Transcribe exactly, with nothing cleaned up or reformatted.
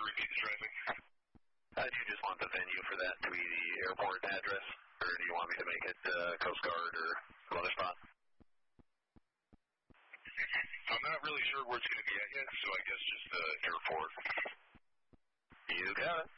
repeat the driving? Uh, do you just want the venue for that to be the airport address, or do you want me to make it uh, Coast Guard or some other spot? I'm not really sure where it's going to be at yet, so I guess just the uh, airport. You got it.